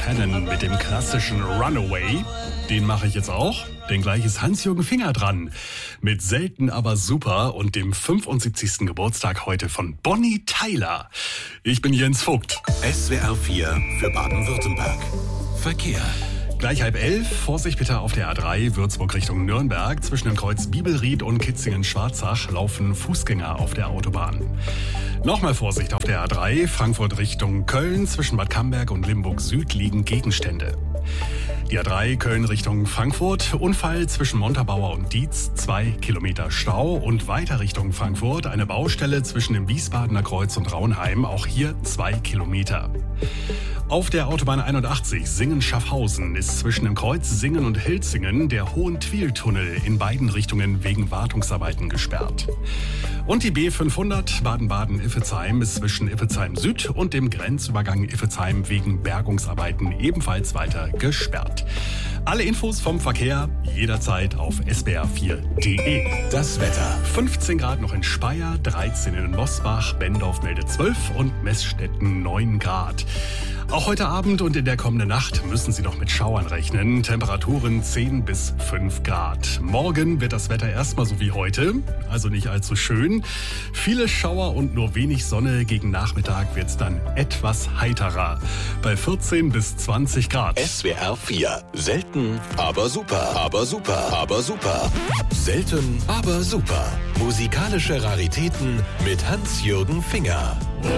Buchanan mit dem klassischen Runaway. Den mache ich jetzt auch, denn gleich ist Hans-Jürgen Finger dran. Mit Selten aber super und dem 75. Geburtstag heute von Bonnie Tyler. Ich bin Jens Vogt. SWR 4 für Baden-Württemberg. Verkehr. Gleich 10:30, Vorsicht bitte auf der A3, Würzburg Richtung Nürnberg. Zwischen dem Kreuz Bibelried und Kitzingen-Schwarzach laufen Fußgänger auf der Autobahn. Nochmal Vorsicht auf der A3, Frankfurt Richtung Köln. Zwischen Bad Camberg und Limburg Süd liegen Gegenstände. Die A3 Köln Richtung Frankfurt, Unfall zwischen Montabaur und Dietz, 2 Kilometer Stau und weiter Richtung Frankfurt, eine Baustelle zwischen dem Wiesbadener Kreuz und Raunheim, auch hier 2 Kilometer. Auf der Autobahn 81 Singen-Schaffhausen ist zwischen dem Kreuz Singen und Hilzingen der Hohentwiel-Tunnel in beiden Richtungen wegen Wartungsarbeiten gesperrt. Und die B500 Baden-Baden-Iffezheim ist zwischen Iffezheim Süd und dem Grenzübergang Iffezheim wegen Bergungsarbeiten ebenfalls weiter gesperrt. Alle Infos vom Verkehr jederzeit auf swr4.de. Das Wetter. 15 Grad noch in Speyer, 13 in Mosbach, Bendorf meldet 12 und Meßstetten 9 Grad. Auch heute Abend und in der kommenden Nacht müssen Sie noch mit Schauern rechnen. Temperaturen 10 bis 5 Grad. Morgen wird das Wetter erstmal so wie heute, also nicht allzu schön. Viele Schauer und nur wenig Sonne. Gegen Nachmittag wird es dann etwas heiterer. Bei 14 bis 20 Grad. SWR 4. Selten, aber super. Aber super. Aber super. Selten, aber super. Musikalische Raritäten mit Hans-Jürgen Finger.